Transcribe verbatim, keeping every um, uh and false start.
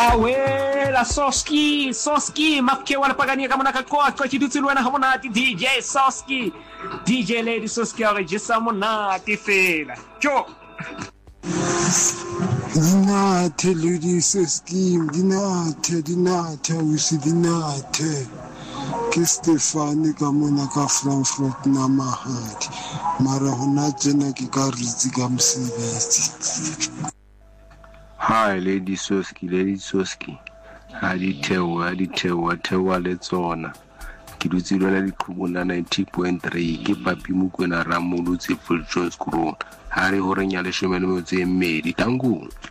Awe la Soski, Soski, mafke wala pagania kama nakakoa kwa chidutu luena hamonati D J Soski, D J Lady Soski aregisa monati fela. Cho. Dinate Lady Soski, dinate, dinate, wisi dinate. Ke Stefani kamona ka Frankfurt na mahadi. Mara hona jena ke ka ritsi ka mosebetsi. Hi, Lady Soski, Lady Soski. Hadi tewa, hadi tewa, tewa letsona. Kidutsi lwana dikhubuna ninety point three ke papi Mokoena Ramolotse Full Jones Kroon. Hari hore nyale shomelo motse mmedi tangong.